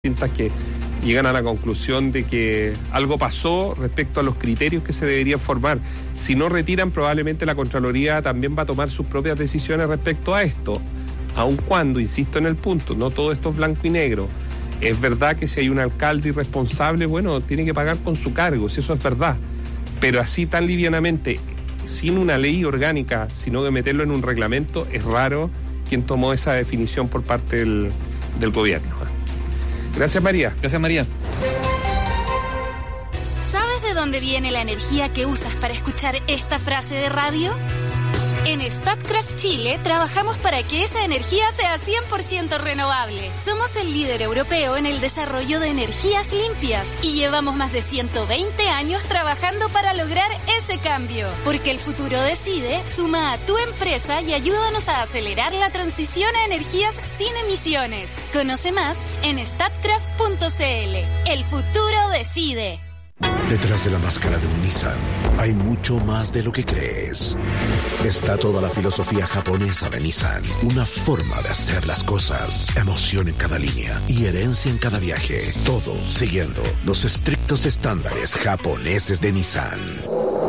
que llegan a la conclusión de que algo pasó respecto a los criterios que se deberían formar. Si no retiran, probablemente la Contraloría también va a tomar sus propias decisiones respecto a esto, aun cuando, insisto en el punto, no todo esto es blanco y negro. Es verdad que si hay un alcalde irresponsable, bueno, tiene que pagar con su cargo, si eso es verdad. Pero así tan livianamente, sin una ley orgánica, sino de meterlo en un reglamento, es raro quien tomó esa definición por parte del gobierno. Gracias, María. Gracias, María. ¿Sabes de dónde viene la energía que usas para escuchar esta frase de radio? En Statkraft Chile trabajamos para que esa energía sea 100% renovable. Somos el líder europeo en el desarrollo de energías limpias y llevamos más de 120 años trabajando para lograr ese cambio. Porque el futuro decide, suma a tu empresa y ayúdanos a acelerar la transición a energías sin emisiones. Conoce más en statkraft.cl. El futuro decide. Detrás de la máscara de un Nissan hay mucho más de lo que crees. Está toda la filosofía japonesa de Nissan, una forma de hacer las cosas, emoción en cada línea y herencia en cada viaje, todo siguiendo los estrictos estándares japoneses de Nissan.